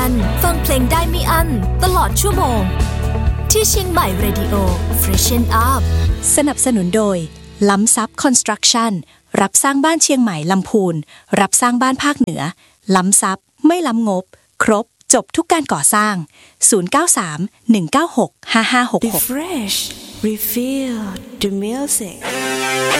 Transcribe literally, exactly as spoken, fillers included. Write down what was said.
ฟังเพลงได้ไม่อั้นตลอดชั่วโมงที่เชียงใหม่ Radio Freshen Up สนับสนุนโดยล้ำซับคอนสตรักชั่นรับสร้างบ้านเชียงใหม่ลำพูนรับสร้างบ้านภาคเหนือล้ำซับไม่ล้ำงบครบจบทุกการก่อสร้างศูนย์ เก้า สาม หนึ่ง เก้า หก ห้า ห้า หก หก Refresh Refill the music